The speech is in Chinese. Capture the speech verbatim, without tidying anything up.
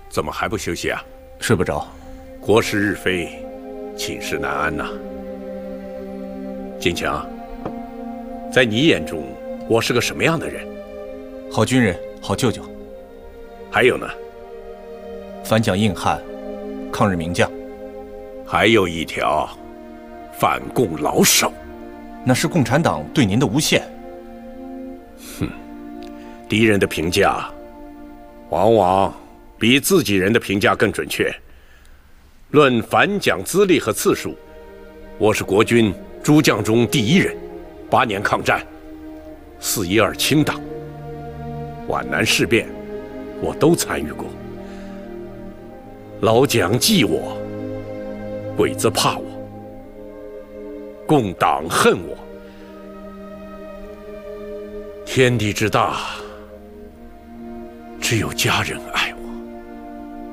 怎么还不休息啊？ 睡不着。 国事日非，寝食难安呐。金强，在你眼中，我是个什么样的人？ 好军人，好舅舅。 还有呢？ 反蒋硬汉，抗日名将。 还有一条，反共老手。 那是共产党对您的诬陷。 哼，敌人的评价，往往比自己人的评价更准确。论反蒋资历和次数，我是国军诸将中第一人。八年抗战，四一二清党，皖南事变，我都参与过。老蒋忌我，鬼子怕我，共党恨我。天地之大，只有家人爱。